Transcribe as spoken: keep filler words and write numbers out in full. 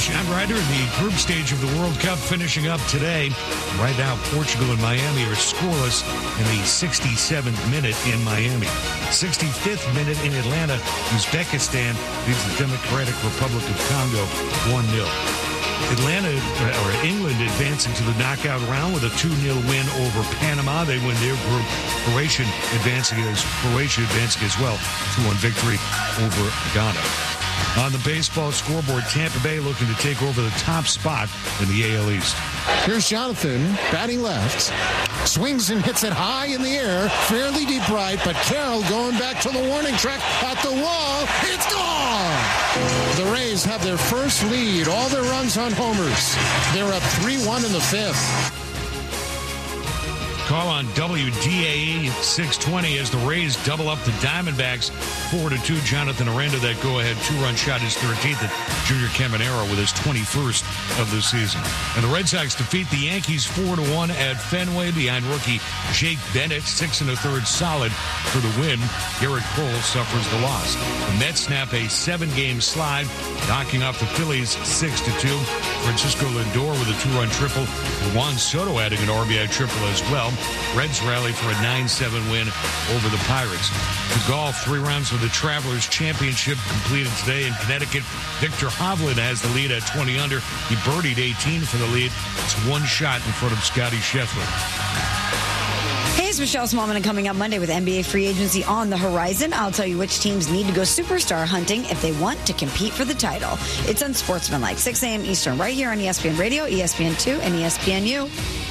John Ryder, the group stage of the World Cup finishing up today. Right now, Portugal and Miami are scoreless in the sixty-seventh minute in Miami. sixty-fifth minute in Atlanta, Uzbekistan leads the Democratic Republic of Congo one nil. Atlanta, or England, advancing to the knockout round with a two nil win over Panama. They win their group. Croatia advancing as Croatia advancing as well. two one victory over Ghana. On the baseball scoreboard, Tampa Bay looking to take over the top spot in the A L East. Here's Jonathan batting left. Swings and hits it high in the air, fairly deep right, but Carroll going back to the warning track at the wall. It's gone! The Rays have their first lead, all their runs on homers. They're up three one in the fifth. Call on W D A E six twenty as the Rays double up the Diamondbacks four to two. Jonathan Aranda, that go-ahead two-run shot, his thirteenth at Junior Caminero with his twenty-first of the season. And the Red Sox defeat the Yankees four to one at Fenway behind rookie Jake Bennett. Six and a third solid for the win. Garrett Cole suffers the loss. The Mets snap a seven-game slide, knocking off the Phillies six to two. Francisco Lindor with a two-run triple. Juan Soto adding an R B I triple as well. Reds rally for a nine seven win over the Pirates. The golf, three rounds of the Travelers Championship completed today in Connecticut. Victor Hovland has the lead at twenty under. He birdied eighteen for the lead. It's one shot in front of Scotty Scheffler. Hey, it's Michelle Smallman, and coming up Monday with N B A free agency on the horizon, I'll tell you which teams need to go superstar hunting if they want to compete for the title. It's Unsportsmanlike, six a.m. Eastern, right here on E S P N Radio, E S P N two, and E S P N U.